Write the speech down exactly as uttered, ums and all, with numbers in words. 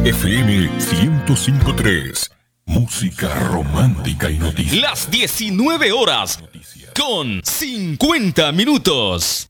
F M ciento cinco punto tres. Música romántica y noticias. Las diecinueve horas con cincuenta minutos.